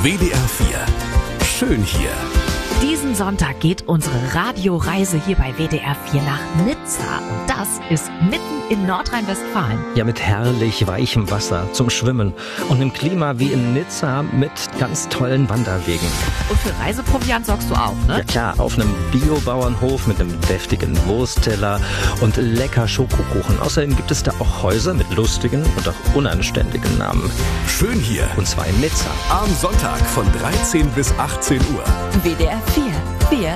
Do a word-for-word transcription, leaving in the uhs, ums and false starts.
W D R vier. Schön hier. Diesen Sonntag geht unsere Radioreise hier bei W D R vier nach Nizza. Und das ist mitten in Nordrhein-Westfalen. Ja, mit herrlich weichem Wasser zum Schwimmen und einem Klima wie in Nizza mit ganz tollen Wanderwegen. Und für Reiseproviant sorgst du auch, ne? Ja klar, auf einem Biobauernhof mit einem deftigen Wurstteller und lecker Schokokuchen. Außerdem gibt es da auch Häuser mit lustigen und auch unanständigen Namen. Schön hier. Und zwar in Nizza. Am Sonntag von dreizehn bis achtzehn Uhr. W D R vier. Wir